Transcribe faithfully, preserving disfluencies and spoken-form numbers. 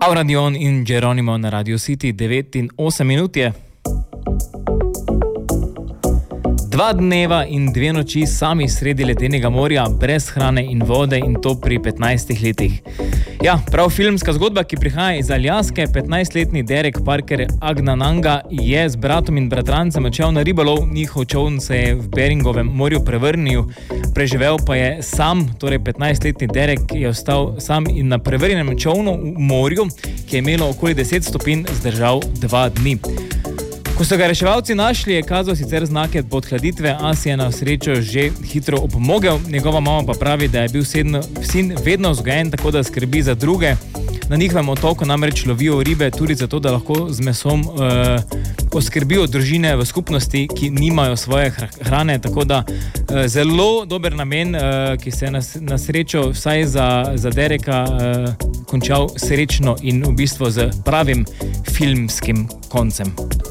Auradion in Geronimo na Radio City, devet in osem minut je. Dva dneva in dve noči sami sredi ledenega morja, brez hrane in vode, in to pri petnajstih letih. Ja, prav filmska zgodba, ki prihaja iz Aljaske. petnajstletni Derek Parker Agnananga je z bratom in bratrancem odšel na ribolov, njihov čoln se je v Beringovem morju prevrnil, preživel pa je sam, torej petnajstletni Derek je ostal sam in na prevrnjenem čolnu v morju, ki je imelo okoli deset stopinj, zdržal dva dni. Ko so ga reševalci našli, je kazal sicer znake podhladitve, a si je na srečo že hitro opomogel. Njegova mama pa pravi, da je bil sedno, sin vedno vzgojen, tako da skrbi za druge. Na njihovem otoku namreč lovijo ribe tudi zato, da lahko z mesom eh, oskrbijo družine v skupnosti, ki nimajo svoje hrane. Tako da eh, zelo dober namen, eh, ki se je na, na srečo vsaj za, za Dereka eh, končal srečno in v bistvu z pravim filmskim koncem.